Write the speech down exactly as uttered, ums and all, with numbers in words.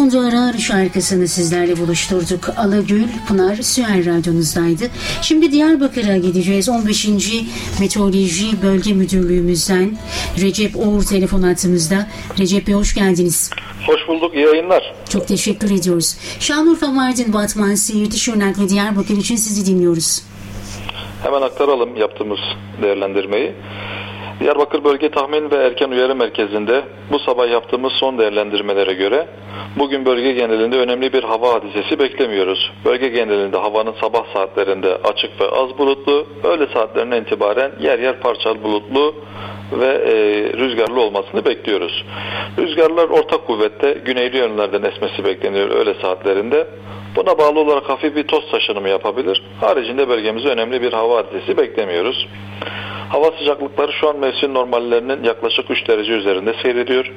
Funda Arar şarkısını sizlerle buluşturduk. Alagül, Pınar, Süer Radyonuzdaydı. Şimdi Diyarbakır'a gideceğiz. on beşinci Meteoroloji Bölge Müdürlüğümüzden Recep Oğur telefon hattımızda. Recep Bey, hoş geldiniz. Hoş bulduk, iyi yayınlar. Çok teşekkür ediyoruz. Şanlıurfa, Mardin, Batman, Siirt, Şırnak ve Diyarbakır için sizi dinliyoruz. Hemen aktaralım yaptığımız değerlendirmeyi. Diyarbakır Bölge Tahmin ve Erken Uyarı Merkezi'nde bu sabah yaptığımız son değerlendirmelere göre bugün bölge genelinde önemli bir hava hadisesi beklemiyoruz. Bölge genelinde havanın sabah saatlerinde açık ve az bulutlu, öğle saatlerine itibaren yer yer parçalı bulutlu ve e, rüzgarlı olmasını bekliyoruz. Rüzgarlar orta kuvvette güneyli yönlerden esmesi bekleniyor öğle saatlerinde. Buna bağlı olarak hafif bir toz taşınımı yapabilir. Haricinde bölgemizde önemli bir hava hadisesi beklemiyoruz. Hava sıcaklıkları şu an mevsim normallerinin yaklaşık üç derece üzerinde seyrediyor.